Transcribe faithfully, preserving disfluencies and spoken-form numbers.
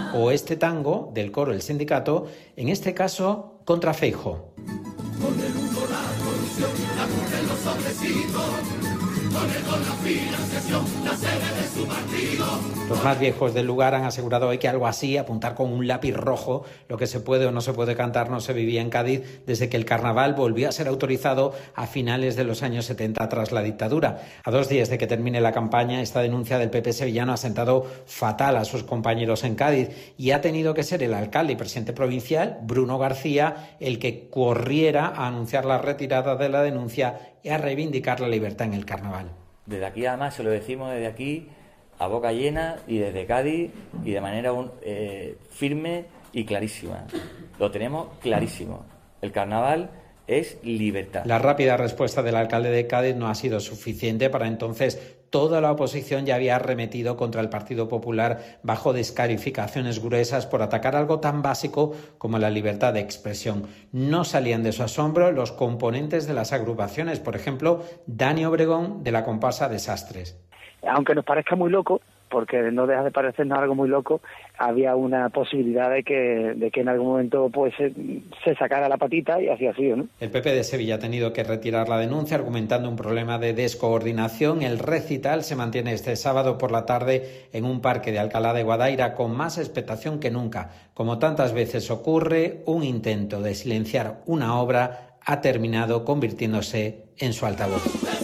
o este tango del coro El Sindicato, en este caso contra Feijóo. Con el humo, la corrupción, la mujer, los sobrecitos, con el con la financiación, la sede de su partido. Los más viejos del lugar han asegurado hoy que algo así, apuntar con un lápiz rojo lo que se puede o no se puede cantar, no se vivía en Cádiz desde que el carnaval volvió a ser autorizado a finales de los años setenta tras la dictadura. A dos días de que termine la campaña, esta denuncia del P P sevillano ha sentado fatal a sus compañeros en Cádiz y ha tenido que ser el alcalde y presidente provincial, Bruno García, el que corriera a anunciar la retirada de la denuncia y a reivindicar la libertad en el carnaval. Desde aquí, además, se lo decimos desde aquí, a boca llena y desde Cádiz y de manera un, eh, firme y clarísima. Lo tenemos clarísimo. El carnaval es libertad. La rápida respuesta del alcalde de Cádiz no ha sido suficiente. Para entonces toda la oposición ya había arremetido contra el Partido Popular bajo descalificaciones gruesas por atacar algo tan básico como la libertad de expresión. No salían de su asombro los componentes de las agrupaciones, por ejemplo, Dani Obregón de la comparsa Desastres. Aunque nos parezca muy loco, porque no deja de parecernos algo muy loco, había una posibilidad de que, de que en algún momento pues se, se sacara la patita y así ha sido, ¿no? El P P de Sevilla ha tenido que retirar la denuncia argumentando un problema de descoordinación. El recital se mantiene este sábado por la tarde en un parque de Alcalá de Guadaira con más expectación que nunca. Como tantas veces ocurre, un intento de silenciar una obra ha terminado convirtiéndose en su altavoz.